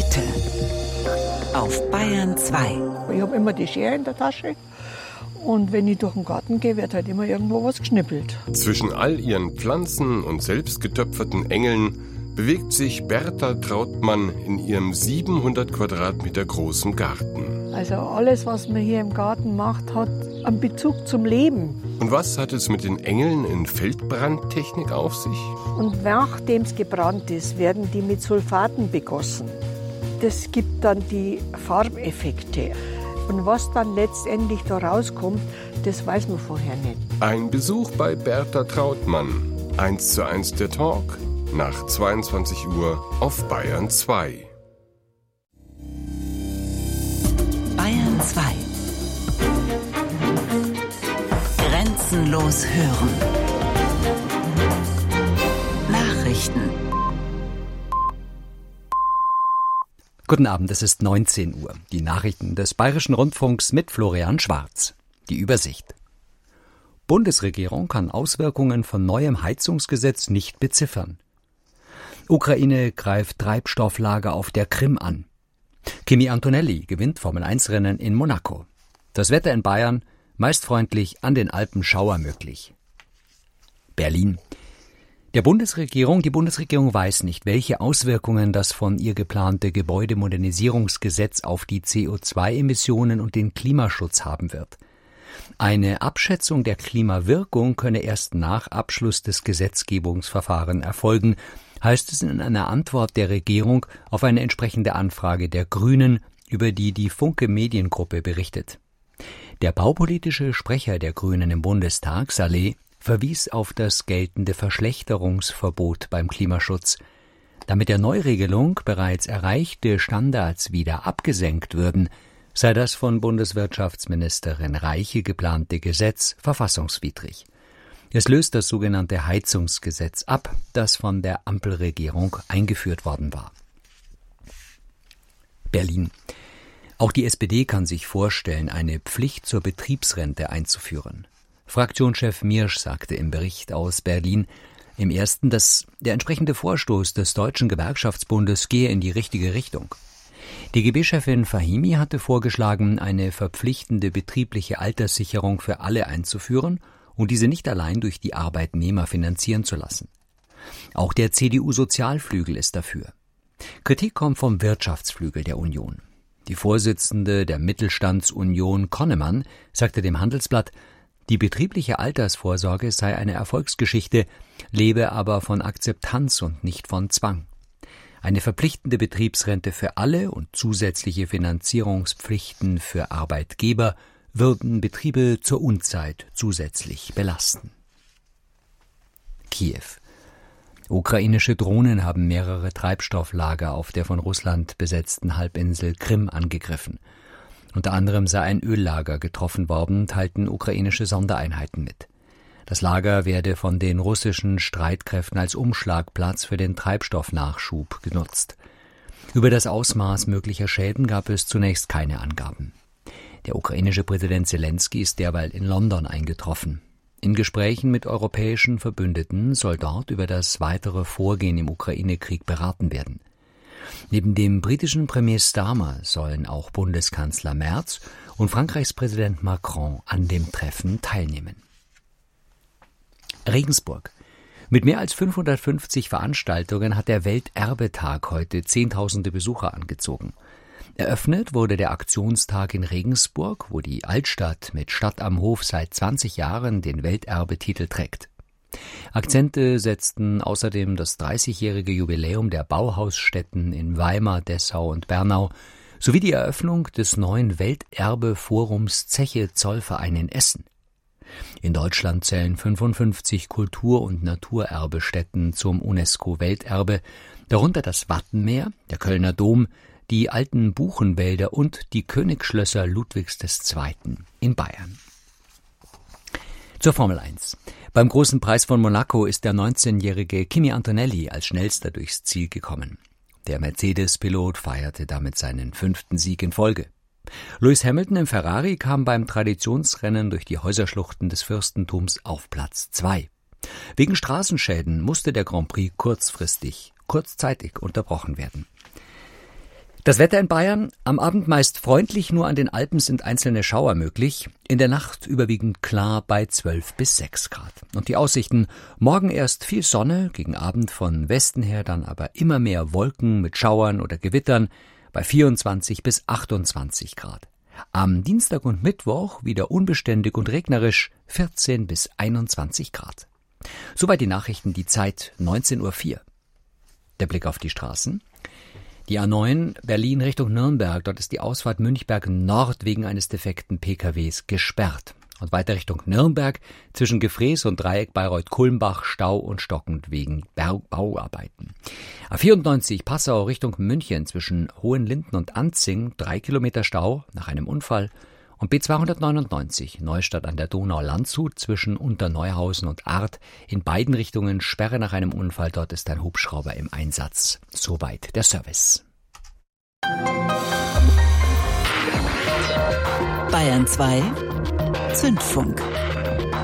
Heute auf Bayern 2. Ich habe immer die Schere in der Tasche und wenn ich durch den Garten gehe, wird halt immer irgendwo was geschnippelt. Zwischen all ihren Pflanzen und selbstgetöpferten Engeln bewegt sich Berta Trautmann in ihrem 700 Quadratmeter großen Garten. Also alles, was man hier im Garten macht, hat einen Bezug zum Leben. Und was hat es mit den Engeln in Feldbrandtechnik auf sich? Und nachdem es gebrannt ist, werden die mit Sulfaten begossen. Das gibt dann die Farbeffekte. Und was dann letztendlich da rauskommt, das weiß man vorher nicht. Ein Besuch bei Berta Trautmann. 1:1 der Talk. Nach 22 Uhr auf Bayern 2. Bayern 2. Grenzenlos hören. Nachrichten. Guten Abend, es ist 19 Uhr. Die Nachrichten des Bayerischen Rundfunks mit Florian Schwarz. Die Übersicht. Bundesregierung kann Auswirkungen von neuem Heizungsgesetz nicht beziffern. Ukraine greift Treibstofflager auf der Krim an. Kimi Antonelli gewinnt Formel-1-Rennen in Monaco. Das Wetter in Bayern, meist freundlich, an den Alpen Schauer möglich. Berlin. Die Bundesregierung weiß nicht, welche Auswirkungen das von ihr geplante Gebäudemodernisierungsgesetz auf die CO2-Emissionen und den Klimaschutz haben wird. Eine Abschätzung der Klimawirkung könne erst nach Abschluss des Gesetzgebungsverfahrens erfolgen, heißt es in einer Antwort der Regierung auf eine entsprechende Anfrage der Grünen, über die die Funke Mediengruppe berichtet. Der baupolitische Sprecher der Grünen im Bundestag, Saleh, verwies auf das geltende Verschlechterungsverbot beim Klimaschutz. Da mit der Neuregelung bereits erreichte Standards wieder abgesenkt würden, sei das von Bundeswirtschaftsministerin Reiche geplante Gesetz verfassungswidrig. Es löst das sogenannte Heizungsgesetz ab, das von der Ampelregierung eingeführt worden war. Berlin. Auch die SPD kann sich vorstellen, eine Pflicht zur Betriebsrente einzuführen. Fraktionschef Miersch sagte im Bericht aus Berlin im ersten, dass der entsprechende Vorstoß des Deutschen Gewerkschaftsbundes gehe in die richtige Richtung. DGB-Chefin Fahimi hatte vorgeschlagen, eine verpflichtende betriebliche Alterssicherung für alle einzuführen und diese nicht allein durch die Arbeitnehmer finanzieren zu lassen. Auch der CDU-Sozialflügel ist dafür. Kritik kommt vom Wirtschaftsflügel der Union. Die Vorsitzende der Mittelstandsunion Konnemann sagte dem Handelsblatt, die betriebliche Altersvorsorge sei eine Erfolgsgeschichte, lebe aber von Akzeptanz und nicht von Zwang. Eine verpflichtende Betriebsrente für alle und zusätzliche Finanzierungspflichten für Arbeitgeber würden Betriebe zur Unzeit zusätzlich belasten. Kiew. Ukrainische Drohnen haben mehrere Treibstofflager auf der von Russland besetzten Halbinsel Krim angegriffen. Unter anderem sei ein Öllager getroffen worden, teilten ukrainische Sondereinheiten mit. Das Lager werde von den russischen Streitkräften als Umschlagplatz für den Treibstoffnachschub genutzt. Über das Ausmaß möglicher Schäden gab es zunächst keine Angaben. Der ukrainische Präsident Selenskyj ist derweil in London eingetroffen. In Gesprächen mit europäischen Verbündeten soll dort über das weitere Vorgehen im Ukraine-Krieg beraten werden. Neben dem britischen Premier Starmer sollen auch Bundeskanzler Merz und Frankreichs Präsident Macron an dem Treffen teilnehmen. Regensburg. Mit mehr als 550 Veranstaltungen hat der Welterbetag heute Zehntausende Besucher angezogen. Eröffnet wurde der Aktionstag in Regensburg, wo die Altstadt mit Stadt am Hof seit 20 Jahren den Welterbetitel trägt. Akzente setzten außerdem das 30-jährige Jubiläum der Bauhausstätten in Weimar, Dessau und Bernau sowie die Eröffnung des neuen Welterbe-Forums Zeche Zollverein in Essen. In Deutschland zählen 55 Kultur- und Naturerbestätten zum UNESCO-Welterbe, darunter das Wattenmeer, der Kölner Dom, die alten Buchenwälder und die Königsschlösser Ludwigs II. In Bayern. Zur Formel 1. Beim Großen Preis von Monaco ist der 19-jährige Kimi Antonelli als Schnellster durchs Ziel gekommen. Der Mercedes-Pilot feierte damit seinen 5. Sieg in Folge. Lewis Hamilton im Ferrari kam beim Traditionsrennen durch die Häuserschluchten des Fürstentums auf Platz 2. Wegen Straßenschäden musste der Grand Prix kurzzeitig unterbrochen werden. Das Wetter in Bayern, am Abend meist freundlich, nur an den Alpen sind einzelne Schauer möglich. In der Nacht überwiegend klar bei 12 bis 6 Grad. Und die Aussichten, morgen erst viel Sonne, gegen Abend von Westen her dann aber immer mehr Wolken mit Schauern oder Gewittern bei 24 bis 28 Grad. Am Dienstag und Mittwoch wieder unbeständig und regnerisch 14 bis 21 Grad. Soweit die Nachrichten, die Zeit 19:04 Uhr. Der Blick auf die Straßen. Die A9 Berlin Richtung Nürnberg, dort ist die Ausfahrt Münchberg Nord wegen eines defekten PKWs gesperrt. Und weiter Richtung Nürnberg zwischen Gefrees und Dreieck Bayreuth-Kulmbach Stau und stockend wegen Bauarbeiten. A94 Passau Richtung München zwischen Hohenlinden und Anzing 3 Kilometer Stau nach einem Unfall. Und B299 Neustadt an der Donau-Landshut zwischen Unterneuhausen und Arth in beiden Richtungen Sperre nach einem Unfall. Dort ist ein Hubschrauber im Einsatz. Soweit der Service. Bayern 2 Zündfunk.